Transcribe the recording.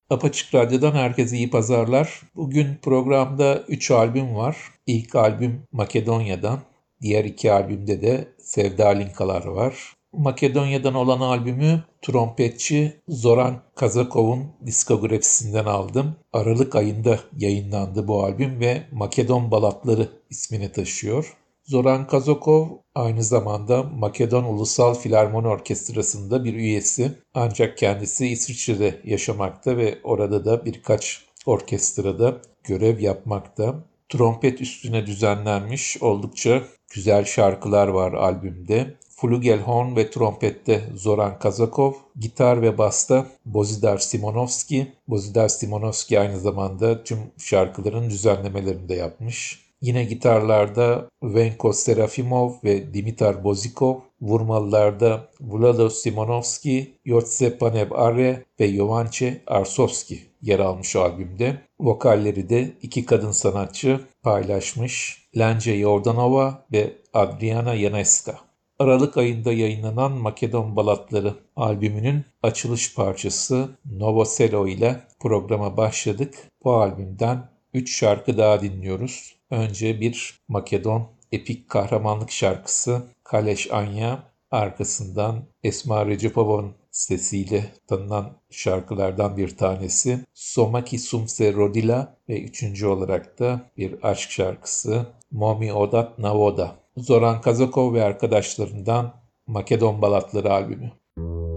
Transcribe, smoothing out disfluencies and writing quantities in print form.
Apaçık Radyo'dan herkese iyi pazarlar. Bugün programda 3 albüm var. İlk albüm Makedonya'dan, diğer 2 albümde de Sevda Linkalar var. Makedonya'dan olan albümü trompetçi Zoran Kazakov'un diskografisinden aldım. Aralık ayında yayınlandı bu albüm ve Makedon Balatları ismini taşıyor. Zoran Kazakov aynı zamanda Makedon Ulusal Filarmoni Orkestrası'nda bir üyesi. Ancak kendisi İsviçre'de yaşamakta ve orada da birkaç orkestrada görev yapmakta. Trompet üstüne düzenlenmiş oldukça güzel şarkılar var albümde. Flugelhorn ve trompette Zoran Kazakov, gitar ve basta Bozidar Simonovski. Bozidar Simonovski aynı zamanda tüm şarkıların düzenlemelerini de yapmış. Yine gitarlarda Venko Serafimov ve Dimitar Bozikov, vurmalılarda Vlado Simonovski, Yotse Panev-Arre ve Jovanche Arsovski yer almış albümde. Vokalleri de iki kadın sanatçı paylaşmış. Lence Yordanova ve Adriana Yaneska. Aralık ayında yayınlanan Makedon Balatları albümünün açılış parçası Novo Selo ile programa başladık. Bu albümden 3 şarkı daha dinliyoruz. Önce bir Makedon epik kahramanlık şarkısı Kaleş Anya, arkasından Esma Recepova'nın sesiyle tanınan şarkılardan bir tanesi Somaki Sumse Rodila ve üçüncü olarak da bir aşk şarkısı Momi Odat Navoda. Zoran Kazakov ve arkadaşlarından Makedon Balatları albümü.